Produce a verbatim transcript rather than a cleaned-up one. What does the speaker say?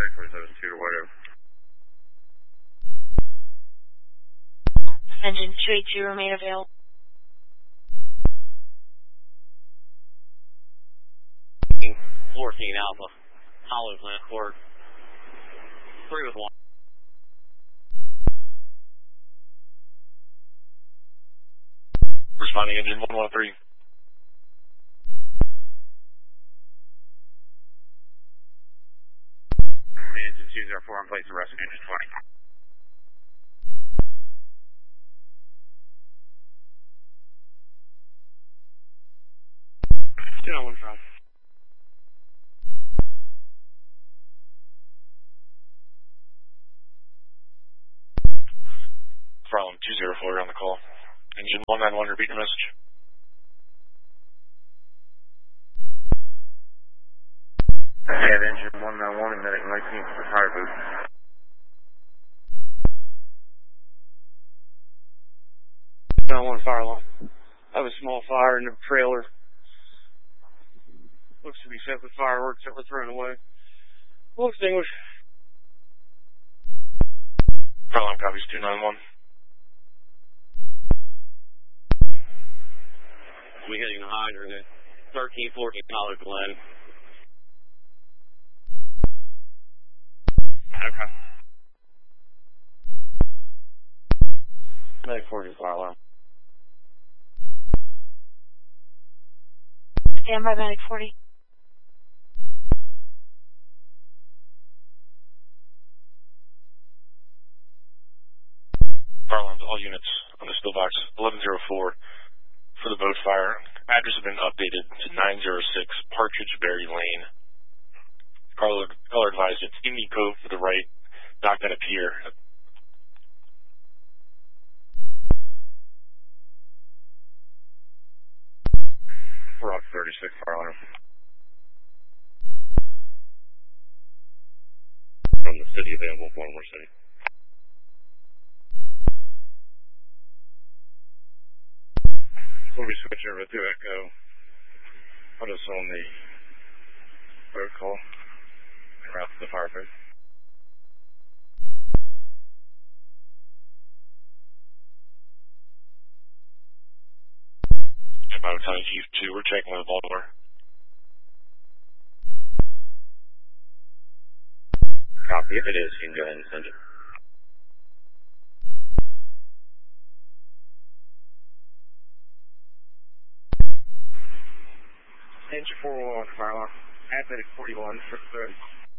forty-seven two or whatever. Engine two eight two remain available. fourteen Alpha, Hollow Plant Court, three with one. Responding engine one one three. Engine two zero four in place, arresting engine twenty. two nine one five. Problem two zero four on the call. Engine one nine one, repeat your message. I have engine one nine one and medic nineteen for fire boot. two nine one fire alarm. I have a small fire in the trailer. Looks to be set with fireworks that were thrown away. We'll extinguish. Problem copies two nine one. We hitting the hydrant at thirteen fourteen College Glen. Okay. Medic forty fire alarm. Stand by medic forty. Fire alarms, all units on the still box eleven oh four for the boat fire. Address has been updated to nine oh six Partridge Berry Lane. Caller, caller advised it's Indy Cove to the right, not going to appear. Rock thirty-six fire alarm. From the city available, Baltimore City. We'll be switching over to Echo. Put us on the road call and route to the fire pit. And by Battalion Chief two, we're checking with Baltimore. Copy. If it is, you can go ahead and send it. Engine four one one fire alarm. Admitted forty-one for thirty.